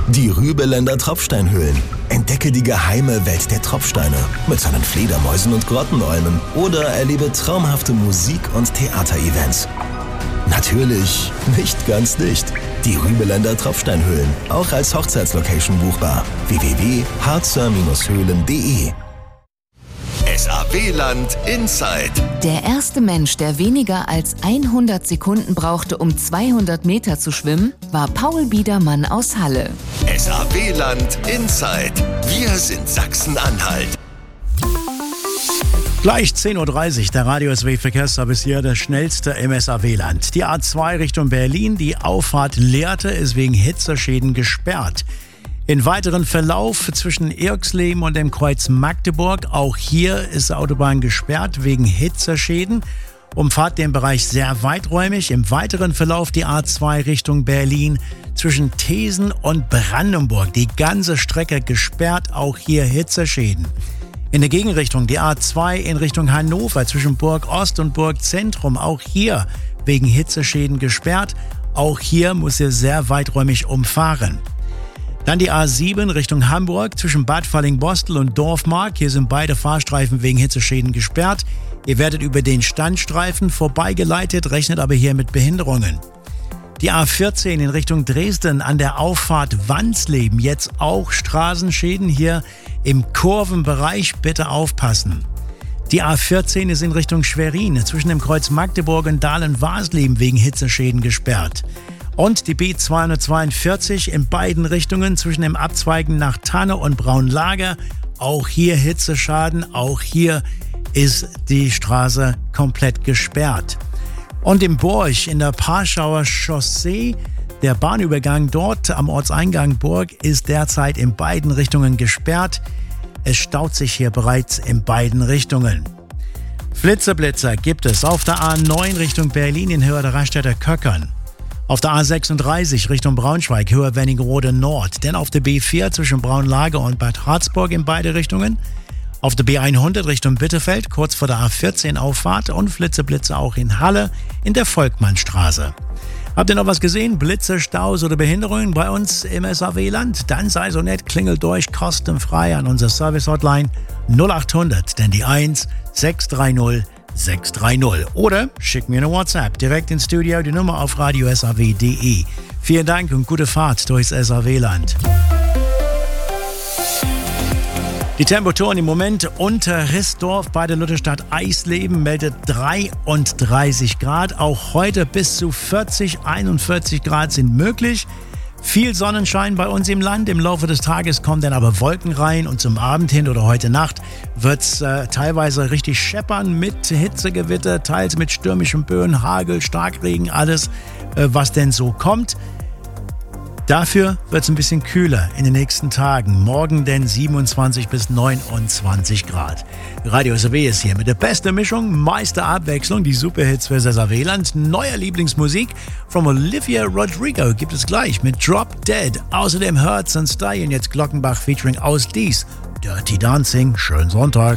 Die Rübeländer Tropfsteinhöhlen. Entdecke die geheime Welt der Tropfsteine mit seinen Fledermäusen und Grottenolmen oder erlebe traumhafte Musik- und Theaterevents. Natürlich nicht ganz dicht. Die Rübeländer Tropfsteinhöhlen, auch als Hochzeitslocation buchbar. www.harzer-höhlen.de. SAW-Land Inside. Der erste Mensch, der weniger als 100 Sekunden brauchte, um 200 Meter zu schwimmen, war Paul Biedermann aus Halle. SAW-Land Inside. Wir sind Sachsen-Anhalt. Gleich 10.30 Uhr, der Radio SAW Verkehrsservice hier, das schnellste im SAW-Land. Die A2 Richtung Berlin, die Auffahrt Lehrte ist wegen Hitzeschäden gesperrt. In weiteren Verlauf zwischen Irxleben und dem Kreuz Magdeburg, auch hier ist die Autobahn gesperrt wegen Hitzeschäden. Umfahrt den Bereich sehr weiträumig. Im weiteren Verlauf die A2 Richtung Berlin zwischen Thesen und Brandenburg. Die ganze Strecke gesperrt, auch hier Hitzeschäden. In der Gegenrichtung die A2 in Richtung Hannover zwischen Burg Ost und Burg Zentrum, auch hier wegen Hitzeschäden gesperrt. Auch hier muss ihr sehr weiträumig umfahren. Dann die A7 Richtung Hamburg zwischen Bad Fallingbostel und Dorfmark. Hier sind beide Fahrstreifen wegen Hitzeschäden gesperrt. Ihr werdet über den Standstreifen vorbeigeleitet, rechnet aber hier mit Behinderungen. Die A14 in Richtung Dresden an der Auffahrt Wansleben. Jetzt auch Straßenschäden hier im Kurvenbereich. Bitte aufpassen. Die A14 ist in Richtung Schwerin zwischen dem Kreuz Magdeburg und Dahlen-Wasleben wegen Hitzeschäden gesperrt. Und die B242 in beiden Richtungen zwischen dem Abzweigen nach Tanne und Braunlager. Auch hier Hitzeschaden, auch hier ist die Straße komplett gesperrt. Und in Burg in der Parschauer Chaussee, der Bahnübergang dort am Ortseingang Burg ist derzeit in beiden Richtungen gesperrt. Es staut sich hier bereits in beiden Richtungen. Flitzeblitzer gibt es auf der A9 Richtung Berlin in Höhe der Raststätter Köckern. Auf der A36 Richtung Braunschweig, Höhe Wernigerode Nord. Denn auf der B4 zwischen Braunlage und Bad Harzburg in beide Richtungen. Auf der B100 Richtung Bitterfeld, kurz vor der A14 Auffahrt. Und Flitzeblitze auch in Halle in der Volkmannstraße. Habt ihr noch was gesehen? Blitze, Staus oder Behinderungen bei uns im SAW-Land? Dann sei so nett, klingelt durch kostenfrei an unser Service-Hotline 0800, denn die 1 630 630. Oder schick mir eine WhatsApp direkt ins Studio, die Nummer auf radiosaw.de. Vielen Dank und gute Fahrt durchs SAW-Land. Die Temperaturen im Moment unter Rissdorf bei der Lutherstadt Eisleben meldet 33 Grad. Auch heute bis zu 41 Grad sind möglich. Viel Sonnenschein bei uns im Land. Im Laufe des Tages kommen dann aber Wolken rein und zum Abend hin oder heute Nacht wird es teilweise richtig scheppern mit Hitzegewitter, teils mit stürmischen Böen, Hagel, Starkregen, alles, was denn so kommt. Dafür wird es ein bisschen kühler in den nächsten Tagen. Morgen denn 27 bis 29 Grad. Radio SAW ist hier mit der besten Mischung, meiste Abwechslung, die Superhits für das SAW-Land. Neuer Lieblingsmusik von Olivia Rodrigo gibt es gleich mit Drop Dead. Außerdem Hertz and Stay und jetzt Glockenbach featuring Aus Dies. Dirty Dancing. Schönen Sonntag.